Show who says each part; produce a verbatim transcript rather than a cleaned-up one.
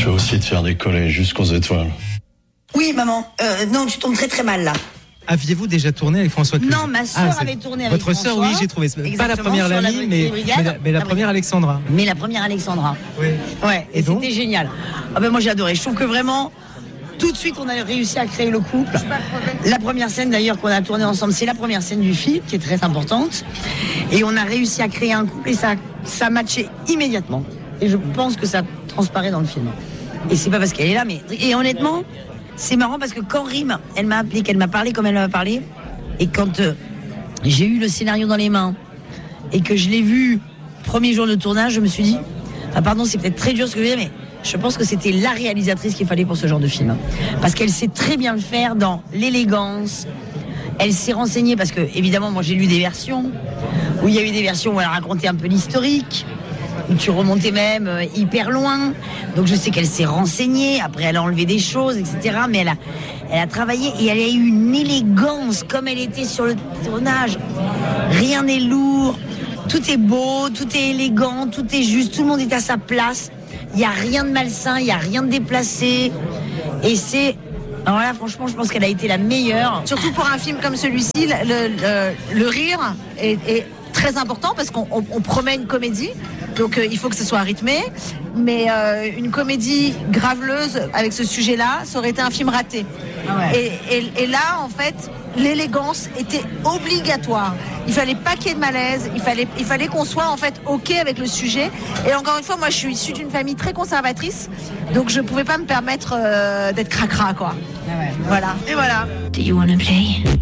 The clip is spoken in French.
Speaker 1: peut aussi te faire décoller jusqu'aux étoiles.
Speaker 2: Oui, maman. Euh, non, tu tombes très très mal là.
Speaker 3: Aviez-vous déjà tourné avec François Cluzet?
Speaker 2: Non, ma sœur
Speaker 3: Ah,
Speaker 2: avait tourné avec
Speaker 3: votre
Speaker 2: François.
Speaker 3: Votre sœur, oui, j'ai trouvé. Pas
Speaker 2: Exactement,
Speaker 3: la première
Speaker 2: sur la
Speaker 3: Lamy, mais,
Speaker 2: brigade,
Speaker 3: mais la, mais la
Speaker 2: la
Speaker 3: première Alexandra.
Speaker 2: Mais la première Alexandra.
Speaker 3: Oui.
Speaker 2: Ouais, et,
Speaker 3: Et donc
Speaker 2: c'était génial. Ah ben moi j'ai adoré. Je trouve que vraiment, tout de suite, on a réussi à créer le couple. La première scène d'ailleurs qu'on a tournée ensemble, c'est la première scène du film qui est très importante. Et on a réussi à créer un couple et ça, ça matchait immédiatement. Et je pense que ça transparaît dans le film. Et c'est pas parce qu'elle est là, mais et honnêtement, c'est marrant parce que quand Rime, elle m'a appelé, qu'elle m'a parlé comme elle m'a parlé, et quand euh, j'ai eu le scénario dans les mains et que je l'ai vu premier jour de tournage, je me suis dit, ah pardon, c'est peut-être très dur ce que je veux dire, mais je pense que c'était la réalisatrice qu'il fallait pour ce genre de film, parce qu'elle sait très bien le faire dans l'élégance. Elle s'est renseignée parce que évidemment, moi j'ai lu des versions où il y a eu des versions où elle racontait un peu l'historique, où tu remontais même euh, hyper loin. Donc je sais qu'elle s'est renseignée, après elle a enlevé des choses, et cetera. Mais elle a, elle a travaillé et elle a eu une élégance comme elle était sur le tournage. Rien n'est lourd, tout est beau, tout est élégant, tout est juste, tout le monde est à sa place. Il n'y a rien de malsain, il n'y a rien de déplacé. Et c'est... Alors là, franchement, je pense qu'elle a été la meilleure.
Speaker 4: Surtout pour un film comme celui-ci, le, le, le rire est, est très important parce qu'on on, on promet une comédie. Donc euh, il faut que ce soit rythmé, mais euh, une comédie graveleuse avec ce sujet-là, ça aurait été un film raté.
Speaker 2: Ah ouais.
Speaker 4: et, et, et là, en fait, l'élégance était obligatoire. Il fallait pas qu'il y ait de malaise, il fallait, il fallait qu'on soit en fait ok avec le sujet. Et encore une fois, moi, je suis issue d'une famille très conservatrice, donc je pouvais pas me permettre euh, d'être cracra, quoi.
Speaker 2: Ah ouais.
Speaker 4: Voilà. Et voilà.
Speaker 5: Do you wanna play?